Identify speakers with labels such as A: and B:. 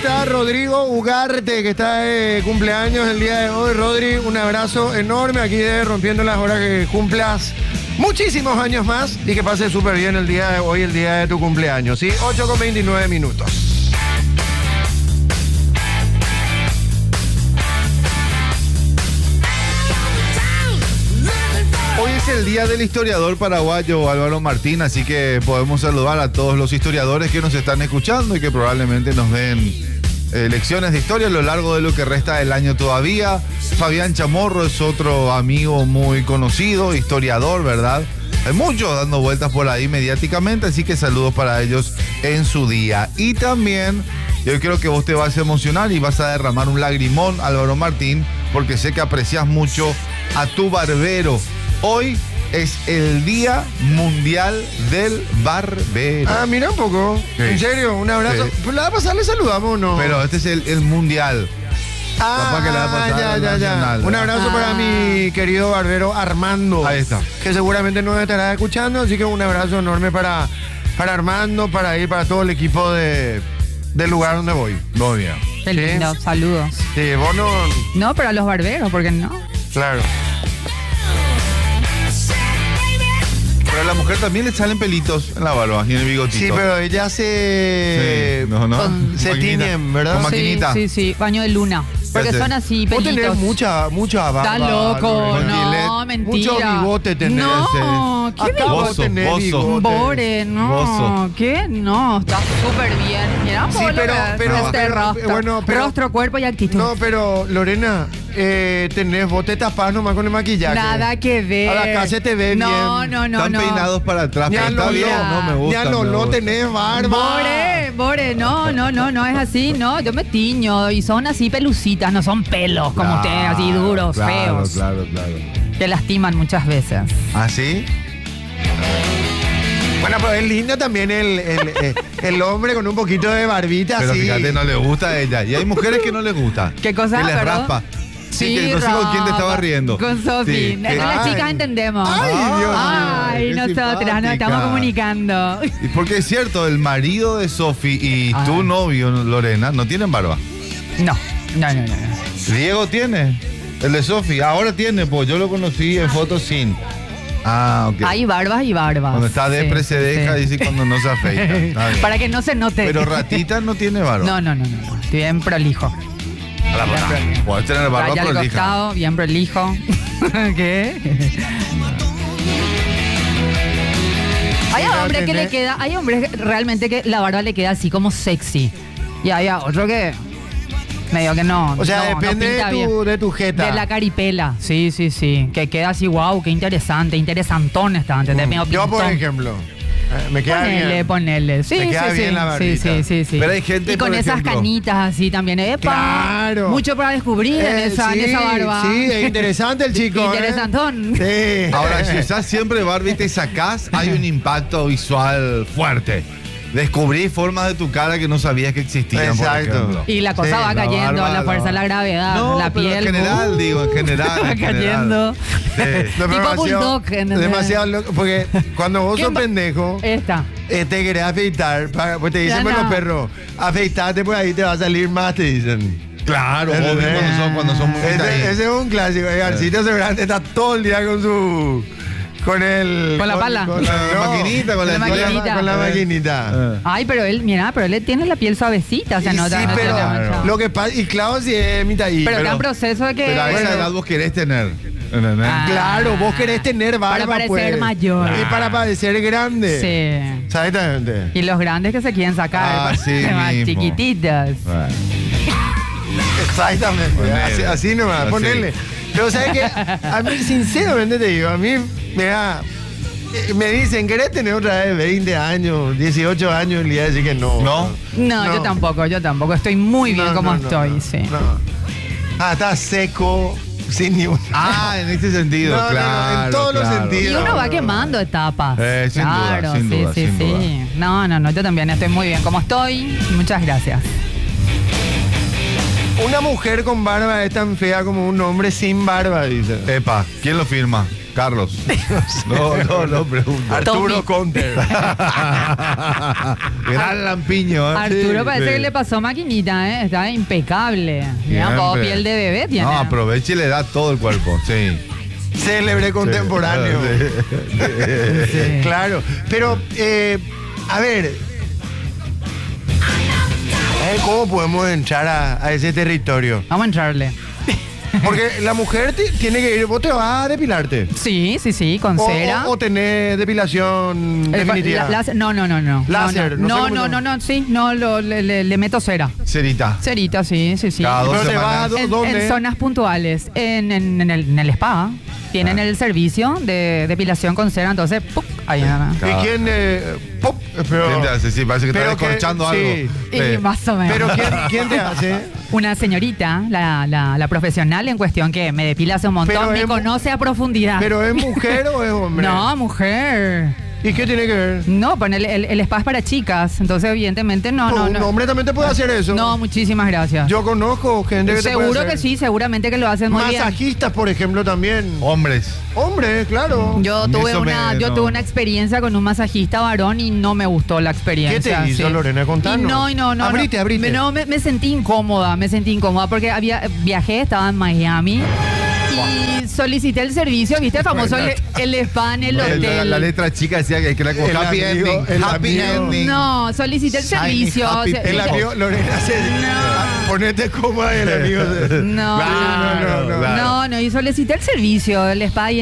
A: está Rodrigo Ugarte, que está de cumpleaños el día de hoy. Rodri, un abrazo enorme aquí de Rompiendo las Horas, que cumplas muchísimos años más y que pase súper bien el día de hoy, el día de tu cumpleaños, ¿sí? 8:29.
B: Hoy es el día del historiador paraguayo Álvaro Martín, así que podemos saludar a todos los historiadores que nos están escuchando y que probablemente nos den lecciones de historia a lo largo de lo que resta del año todavía. Fabián Chamorro es otro amigo muy conocido, historiador, ¿verdad? Hay muchos dando vueltas por ahí mediáticamente, así que saludos para ellos en su día. Y también yo creo que vos te vas a emocionar y vas a derramar un lagrimón, Álvaro Martín, porque sé que aprecias mucho a tu barbero. Hoy es el Día Mundial del Barbero.
A: Ah, mira un poco.
B: Sí.
A: En serio, un abrazo.
B: Sí.
A: Pues la va a pasar, le saludamos, ¿no?
B: Pero este es el mundial. Capaz que le va a pasar al nacional,
A: Un
B: ¿verdad?
A: abrazo para mi querido barbero Armando.
B: Ahí está.
A: Que seguramente nos estará escuchando, así que un abrazo enorme para Armando, para todo el equipo del lugar donde voy.
B: Muy bien.
C: Qué
A: Sí.
C: lindo, saludos.
A: Sí, vos no...
C: No, pero a los barberos, ¿por qué no?
A: Claro.
B: Pero a la mujer también le salen pelitos en la barba y en el bigotito.
A: Sí, pero ella se...
B: Sí, no.
A: se
B: Maquinita.
A: tiñen, ¿verdad?
B: Con maquinita.
C: Sí, baño de luna. Porque
B: Sí.
C: son así,
A: Vos tenés
C: pelitos.
A: mucha barba.
C: Está loco,
A: Lorena.
C: no, mentira.
A: Mucho bigote tenés.
C: No, ¿qué
A: Acá vos
B: Bozo,
A: tenés
B: bozo.
A: bigote.
C: Bore, no,
B: Bozo.
C: ¿qué? No, está súper bien. Mira,
A: Sí, pero,
C: rostro,
A: bueno, pero-
C: rostro, cuerpo y actitud.
A: No, pero Lorena, tenés, vos te tapás nomás con el maquillaje.
C: Nada que ver.
A: A la casa te ve
C: no,
A: bien.
C: No, no,
B: Están
C: no.
B: peinados para atrás,
A: Ya
B: pero está
A: lo
B: bien,
C: mira.
B: no me gusta.
A: Ya no
B: me gusta.
A: tenés barba.
C: Bore, no es así, no, yo me tiño y son así pelucitas, no son pelos como ustedes, así duros, feos,
B: Claro.
C: que lastiman muchas veces.
B: ¿Ah, sí?
A: Bueno, pero es lindo también el hombre con un poquito de barbita
B: Pero
A: así.
B: fíjate, no le gusta a ella. Y hay mujeres que no les gusta.
C: ¿Qué cosa,
B: Que les
C: perdón?
B: raspa. Sí, que no sé con quién te estaba riendo.
C: Con Sofi.
B: Sí, que-
C: Las
A: Ay.
C: chicas entendemos.
A: Ay, Dios mío,
C: Ay,
B: qué
C: nosotras nos
B: simpática.
C: estamos comunicando.
B: Y porque es cierto, el marido de Sofi y tu novio, Lorena, no tienen barba.
C: No.
B: Diego tiene. El de Sofi. Ahora tiene, pues yo lo conocí en fotos sin. Ah, ok.
C: Hay barbas y barbas.
B: Cuando está depre se deja,
C: sí.
B: dice cuando no se afeita. Está bien.
C: Para que no se note.
B: Pero Ratita no tiene barba.
C: No. Bien prolijo.
B: Puedes tener barba
C: Raya al
B: prolija.
C: costado, bien prolijo. ¿Qué? Hay hombres que realmente que la barba le queda así como sexy. Y hay otro que medio que no.
A: O sea,
C: no
A: depende
C: pinta bien.
A: de tu jeta.
C: De la caripela. Sí. Que queda así, wow, qué interesante, interesantón está. ¿Entendés? Medio
A: Yo, por
C: pintón.
A: ejemplo, me queda bien.
C: Ponele. Sí,
A: Me queda
C: sí,
A: bien
C: sí.
A: la barbita.
C: Sí.
B: Pero hay gente,
C: y con
B: por
C: esas
B: ejemplo-
C: canitas así también. ¡Epa!
A: Claro.
C: Mucho para descubrir en esa barba.
A: Sí, es interesante el chico.
C: Interesantón.
A: Sí.
B: Ahora, si usás siempre barba y te sacás, hay un impacto visual fuerte. Descubrí formas de tu cara que no sabías que existían, por
A: Exacto.
B: ejemplo.
C: Y la cosa
A: Sí,
C: va
B: la
C: cayendo
B: barba,
C: a la fuerza de la gravedad,
B: No,
C: la
B: pero
C: piel.
B: en general, digo, en general.
C: va
B: en general.
C: cayendo.
B: Sí.
A: No, pero
C: Tipo
A: demasiado-
C: bulldog, ¿entendés?
A: demasiado loco, porque cuando vos
C: ¿Quién
A: sos
C: va-
A: pendejo,
C: Esta.
A: te querés afeitar, pues te dicen,
C: Ya
A: bueno,
C: no.
A: perro, afeitate, pues ahí te va a salir más, te dicen.
B: Claro, obvio, cuando son muy
A: Ese
B: pitaditos.
A: es un clásico. Garcito seguramente está todo el día con su... Con el...
C: Con la pala.
B: Con la maquinita, con la
C: maquinita.
A: Con la maquinita.
C: Ay, pero él, mira, pero él tiene la piel suavecita, o sea,
A: Y
C: no
A: sí,
C: no
A: pero
C: tiene mucho.
A: lo que pasa... Y claro, si es mitad ahí.
C: Pero está en proceso de que.
B: Pero a esa
A: Bueno.
B: edad vos querés tener. ¿Entendés?
C: Ah.
A: Claro, vos querés tener barba,
C: Para parecer
A: pues.
C: mayor.
A: Y para parecer grande.
C: Sí.
A: Exactamente.
C: Y los grandes que se quieren sacar.
B: Ah, sí
C: más
B: mismo.
C: chiquititas.
B: Bueno.
A: Exactamente.
B: Ponele.
A: Así nomás,
B: Así.
A: ponerle. Pero sabes que a mí, sinceramente te digo, a mí me dicen, ¿querés tener otra vez 20 años, 18 años? Y le voy a decir que no.
B: ¿No?
C: No, yo tampoco. Estoy muy bien
A: No,
C: como
A: no, no,
C: estoy,
A: no,
C: sí.
A: no. Ah, está seco, sin ni una.
B: Ah, en este sentido,
A: No, no, no, en
B: claro.
A: todos los
B: claro.
A: sentidos.
C: Y uno va
A: no.
C: quemando etapas.
B: Sin duda,
C: claro,
B: sin
C: sí,
B: duda,
C: sí,
B: sin
C: sí.
B: duda.
C: No, yo también estoy muy bien como estoy. Muchas gracias.
A: Una mujer con barba es tan fea como un hombre sin barba, dice.
B: Epa, ¿quién lo firma? Carlos. No pregunto.
A: Arturo
C: Tommy.
A: Conter.
B: Gran lampiño, ¿eh?
C: Arturo
B: Sí,
C: parece
B: sí.
C: que le pasó maquinita, ¿eh? Está impecable. Mira, un poco
B: Siempre.
C: piel de bebé tiene.
B: No, aproveche y le da todo el cuerpo, sí.
A: Célebre contemporáneo.
C: Sí.
A: Claro. Pero, a ver. ¿Cómo podemos entrar a ese territorio?
C: Vamos a entrarle.
A: Porque la mujer tiene que ir. ¿Vos te vas a depilarte?
C: Sí, con cera.
A: O tenés depilación definitiva.
C: No.
A: Láser, no sé cómo se llama.
C: No, sí, no, le meto cera.
B: Cerita.
C: Cerita, sí.
B: Cada 2
A: Pero te
B: semanas.
A: vas a ¿dónde?
C: En zonas puntuales. En el spa. Tienen el servicio de depilación con cera, entonces, ¡pup! Ahí nada más.
A: ¿Y quién? ¡Pop! Pero,
B: ¿Quién te hace? Sí, parece que está
A: pero que-
B: descorchando
A: sí.
B: algo.
C: Y más o menos.
A: Pero ¿quién te hace?
C: Una señorita, la profesional en cuestión que me depila hace un montón,
A: Pero
C: me
A: es mu-
C: conoce a profundidad.
A: ¿Pero es mujer o es hombre?
C: No, mujer.
A: ¿Y qué tiene que ver?
C: No, pues el spa es para chicas, entonces evidentemente no.
A: Un hombre también te puede hacer eso.
C: No, muchísimas gracias.
A: Yo conozco gente que te puede
C: Seguro
A: hacer.
C: que sí, seguramente que lo hacen muy bien.
A: Masajistas, por ejemplo, también.
B: Hombres.
A: Hombre, claro.
C: Yo
B: A mí
C: tuve
B: eso no.
C: tuve una experiencia con un masajista varón y no me gustó la experiencia.
A: ¿Qué te hizo,
C: sí.
A: Lorena? Contanos.
C: Y no.
A: Abrite.
C: Me sentí incómoda porque viajé, estaba en Miami y solicité el servicio, ¿viste? El famoso el spa en el hotel.
B: La letra chica decía que era como
A: El
B: happy
A: amigo,
B: ending.
A: el
B: Happy
A: amigo.
B: ending.
C: No, solicité el
B: Shiny,
C: servicio.
B: happy
C: Se-
A: El
B: people.
A: amigo, Lorena,
C: No.
A: ponete cómoda el amigo.
C: No,
B: Claro,
C: no, y solicité el servicio del spa y